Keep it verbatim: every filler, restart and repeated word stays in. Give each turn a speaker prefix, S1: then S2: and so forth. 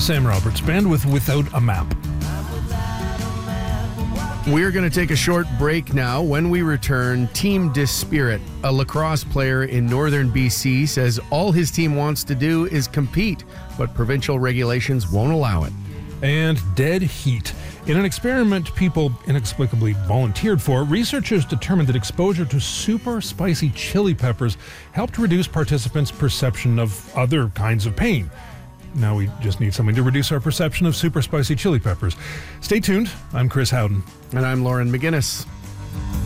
S1: Sam Roberts Band with Without a Map.
S2: We're going to take a short break now. When we return, Team Dispirit, a lacrosse player in northern B C, says all his team wants to do is compete, but provincial regulations won't allow it.
S1: And dead heat. In an experiment people inexplicably volunteered for, researchers determined that exposure to super spicy chili peppers helped reduce participants' perception of other kinds of pain. Now we just need something to reduce our perception of super spicy chili peppers. Stay tuned. I'm Chris Howden.
S2: And I'm Lauren McGinnis.